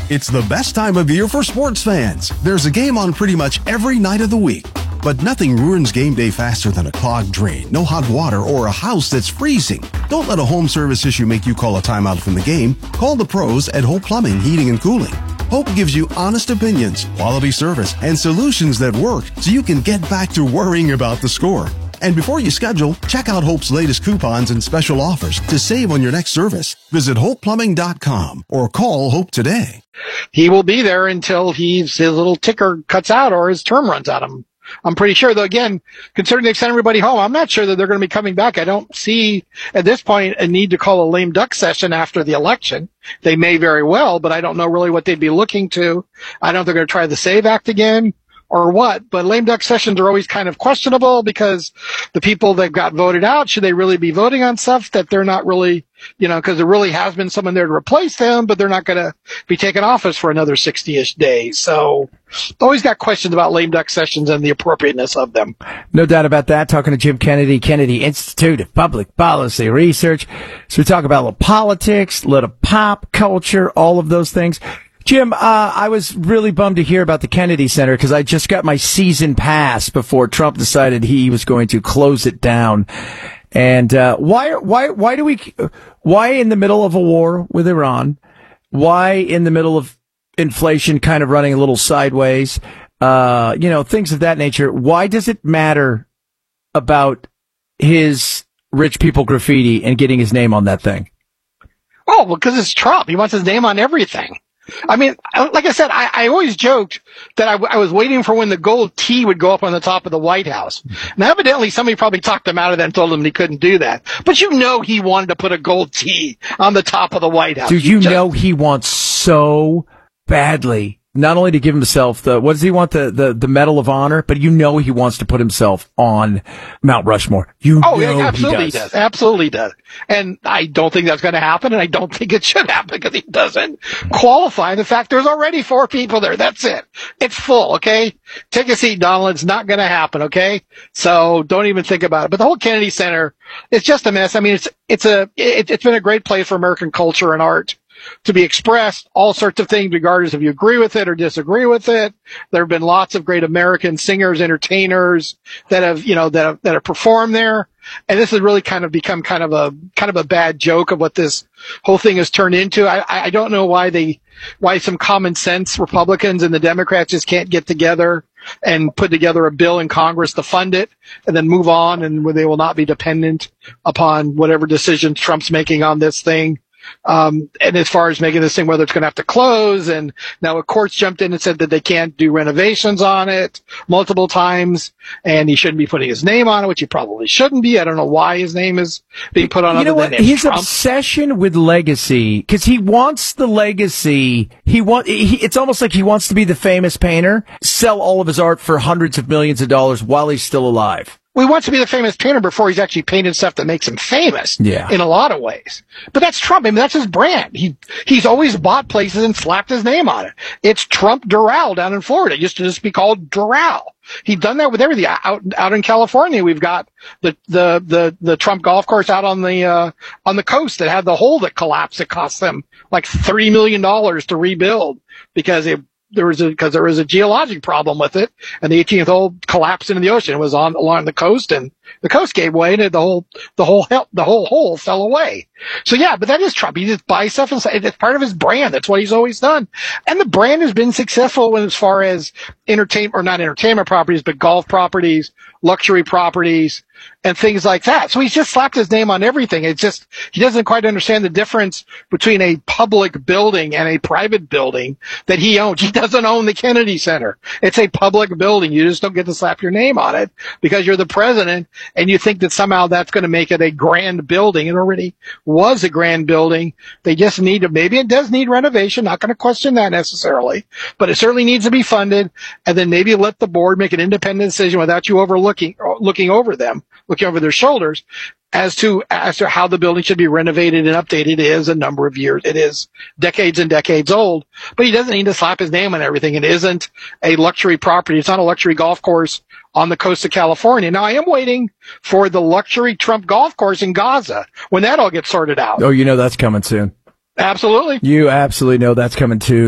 It's the best time of year for sports fans. There's a game on pretty much every night of the week. But nothing ruins game day faster than a clogged drain, no hot water, or a house that's freezing. Don't let a home service issue make you call a timeout from the game. Call the pros at Hope Plumbing, Heating, and Cooling. Hope gives you honest opinions, quality service, and solutions that work so you can get back to worrying about the score. And before you schedule, check out Hope's latest coupons and special offers to save on your next service. Visit HopePlumbing.com or call Hope today. He will be there until his little ticker cuts out or his term runs out. I'm pretty sure, though, again, considering they've sent everybody home, I'm not sure that they're going to be coming back. I don't see, at this point, a need to call a lame duck session after the election. They may very well, but I don't know really what they'd be looking to. I don't know if they're going to try the SAVE Act again or what, but lame duck sessions are always kind of questionable because the people that got voted out, should they really be voting on stuff that they're not really, because there really has been someone there to replace them, but they're not going to be taking office for another 60-ish days. So always got questions about lame duck sessions and the appropriateness of them. No doubt about that. Talking to Jim Kennedy, Kennedy Institute of Public Policy Research. So we talk about a little politics, a little pop culture, all of those things. Jim, I was really bummed to hear about the Kennedy Center because I just got my season pass before Trump decided he was going to close it down. And why in the middle of a war with Iran? Why in the middle of inflation kind of running a little sideways? Things of that nature. Why does it matter about his rich people graffiti and getting his name on that thing? Oh, because it's Trump. He wants his name on everything. I mean, like I said, I always joked that I was waiting for when the gold T would go up on the top of the White House. And evidently somebody probably talked him out of that and told him he couldn't do that. But he wanted to put a gold T on the top of the White House. Dude, he wants so badly not only to give himself what does he want, the Medal of Honor, but he wants to put himself on Mount Rushmore. Absolutely he does. Absolutely does. And I don't think that's going to happen, and I don't think it should happen because he doesn't qualify. The fact there's already 4 people there. That's it. It's full, okay? Take a seat, Donald. It's not going to happen, okay? So don't even think about it. But the whole Kennedy Center, it's just a mess. I mean, it's been a great place for American culture and art to be expressed, all sorts of things, regardless if you agree with it or disagree with it. There have been lots of great American singers, entertainers that have performed there. And this has really kind of become kind of a bad joke of what this whole thing has turned into. I don't know why some common sense Republicans and the Democrats just can't get together and put together a bill in Congress to fund it and then move on, and where they will not be dependent upon whatever decisions Trump's making on this thing. And as far as making this thing, whether it's going to have to close, and now a court's jumped in and said that they can't do renovations on it multiple times, and he shouldn't be putting his name on it, which he probably shouldn't be. I don't know why his name is being put on. His obsession with legacy, because he wants the legacy. It's almost like he wants to be the famous painter, sell all of his art for hundreds of millions of dollars while he's still alive. Well, he wants to be the famous painter before he's actually painted stuff that makes him famous. Yeah. In a lot of ways. But that's Trump. I mean, that's his brand. He's always bought places and slapped his name on it. It's Trump Doral down in Florida. It used to just be called Doral. He's done that with everything. Out in California, we've got the Trump golf course out on the coast that had the hole that collapsed. It cost them like $3 million to rebuild because there was a geologic problem with it, and the 18th hole collapsed into the ocean. It was along the coast, and the coast gave way, and the whole hole fell away. So yeah, but that is Trump. He just buys stuff, and it's part of his brand. That's what he's always done, and the brand has been successful as far as not entertainment properties, but golf properties, luxury properties, and things like that. So he's just slapped his name on everything. It's just, he doesn't quite understand the difference between a public building and a private building that he owns. He doesn't own the Kennedy Center. It's a public building. You just don't get to slap your name on it because you're the president, and you think that somehow that's going to make it a grand building. It already was a grand building. They just maybe it does need renovation. Not going to question that necessarily, but it certainly needs to be funded, and then maybe let the board make an independent decision without you looking over their shoulders as to how the building should be renovated and updated. It is a number of years. It is decades and decades old, but he doesn't need to slap his name on everything. It isn't a luxury property. It's not a luxury golf course on the coast of California. Now, I am waiting for the luxury Trump golf course in Gaza when that all gets sorted out. Oh, that's coming soon. Absolutely. You absolutely know that's coming too.